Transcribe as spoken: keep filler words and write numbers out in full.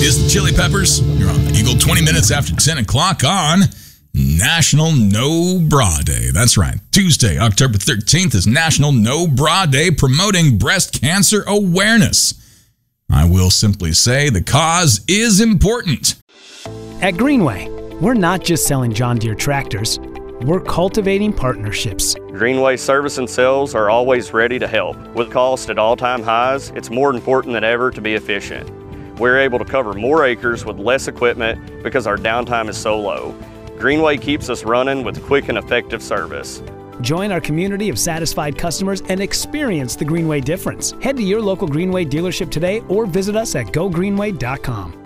is the Chili Peppers. You're on the Eagle twenty minutes after ten o'clock on National No Bra Day. That's right. Tuesday, October thirteenth is National No Bra Day, promoting breast cancer awareness. I will simply say the cause is important. At Greenway, we're not just selling John Deere tractors, we're cultivating partnerships. Greenway service and sales are always ready to help. With cost at all-time highs, it's more important than ever to be efficient. We're able to cover more acres with less equipment because our downtime is so low. Greenway keeps us running with quick and effective service. Join our community of satisfied customers and experience the Greenway difference. Head to your local Greenway dealership today or visit us at go greenway dot com.